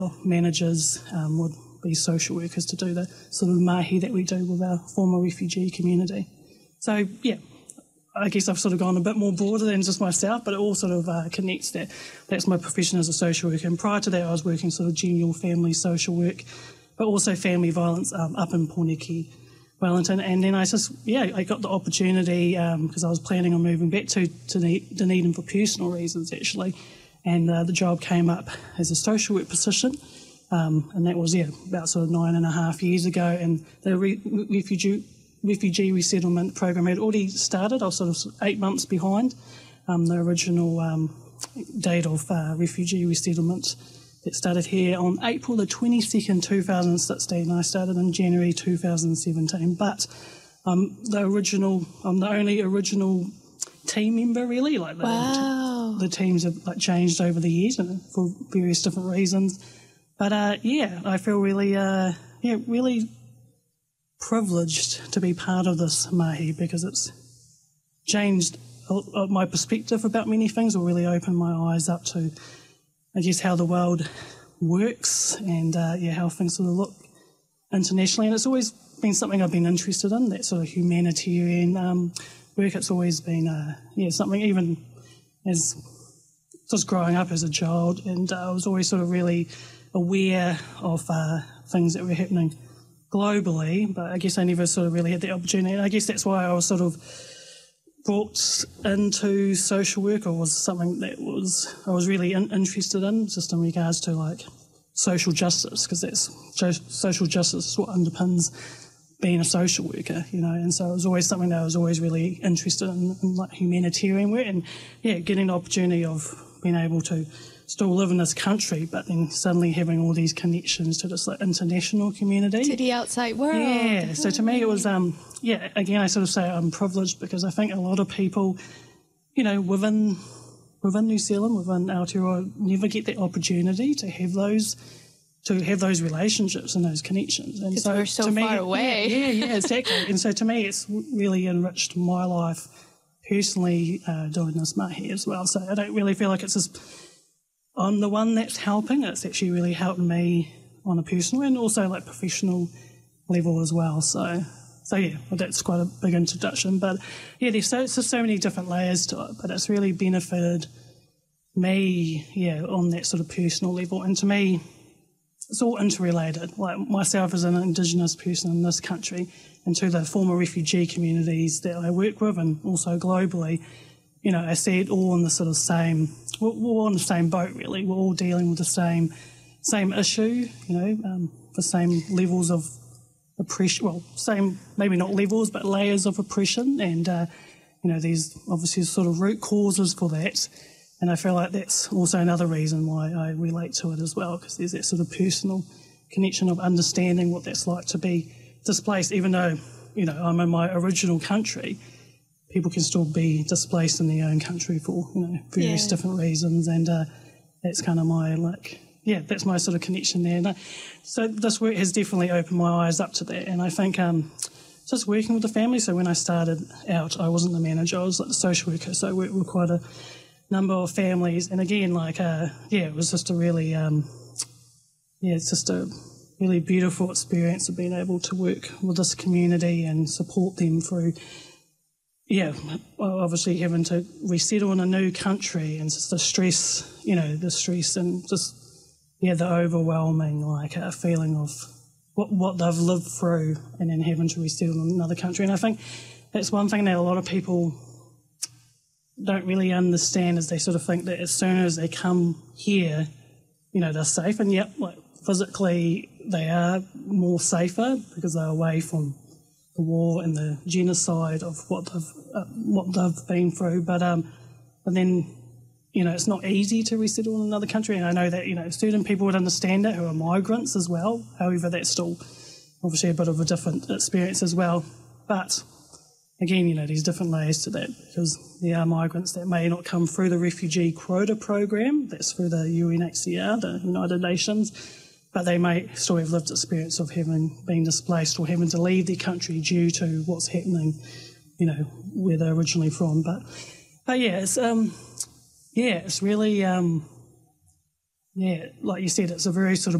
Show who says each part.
Speaker 1: managers would be social workers to do the sort of mahi that we do with our former refugee community. So, yeah, I guess I've sort of gone a bit more broader than just myself, but it all sort of connects that. That's my profession as a social worker. And prior to that, I was working sort of general family social work, but also family violence up in Pōneke, Wellington. And then I got the opportunity because I was planning on moving back to Dunedin for personal reasons, actually. And the job came up as a social work position. And that was, about sort of 9.5 years ago. And the refugee resettlement program had already started. I was sort of 8 months behind the original date of refugee resettlement that started here on April the 22nd, 2016. I started in January 2017. But I'm the only original team member, really. Like the teams have changed over the years for various different reasons. But I feel really, really privileged to be part of this mahi because it's changed my perspective about many things, or really opened my eyes up to, I guess, how the world works and how things sort of look internationally. And it's always been something I've been interested in, that sort of humanitarian work. It's always been something, even as just growing up as a child, and I was always sort of really aware of things that were happening globally, but I guess I never sort of really had the opportunity. And I guess that's why I was sort of brought into social work, or was something that I was really interested in, just in regards to social justice, because that's social justice is what underpins being a social worker, and so it was always something that I was always really interested in humanitarian work, and getting the opportunity of being able to still live in this country, but then suddenly having all these connections to this international community.
Speaker 2: To the outside world.
Speaker 1: Yeah, so to me it was, again, I sort of say I'm privileged because I think a lot of people, within New Zealand, within Aotearoa, never get that opportunity to have those relationships and those connections. And so
Speaker 2: we're so far away.
Speaker 1: Yeah, exactly. And so to me it's really enriched my life personally doing this mahi as well. So I don't really feel like it's just I'm the one that's helping. It's actually really helped me on a personal and also professional level as well. So that's quite a big introduction. But there's so many different layers to it, but it's really benefited me, on that sort of personal level. And to me, it's all interrelated. Like myself as an Indigenous person in this country, and to the former refugee communities that I work with, and also globally, I see it all in the sort of same. We're all on the same boat, really. We're all dealing with the same issue, the same levels of oppression. Well, same, maybe not levels, but layers of oppression, and there's obviously sort of root causes for that. And I feel like that's also another reason why I relate to it as well, because there's that sort of personal connection of understanding what that's like to be displaced, even though I'm in my original country. People can still be displaced in their own country for, various different reasons. And that's kind of my, that's my sort of connection there. And so this work has definitely opened my eyes up to that. And I think just working with the family, so when I started out, I wasn't the manager, I was the social worker. So I worked with quite a number of families. And again, it was just a really, it's just a really beautiful experience of being able to work with this community and support them through obviously having to resettle in a new country, and just the stress and just, the overwhelming, feeling of what they've lived through, and then having to resettle in another country. And I think that's one thing that a lot of people don't really understand, is they sort of think that as soon as they come here, they're safe. And physically they are more safer because they're away from the war and the genocide of what they've been through, but then it's not easy to resettle in another country, and I know that certain people would understand it who are migrants as well. However, that's still obviously a bit of a different experience as well. But again, there's different layers to that, because there are migrants that may not come through the refugee quota program, that's through the UNHCR, the United Nations. But they may still have lived experience of having been displaced or having to leave their country due to what's happening, where they're originally from. But it's really yeah, like you said, it's a very sort of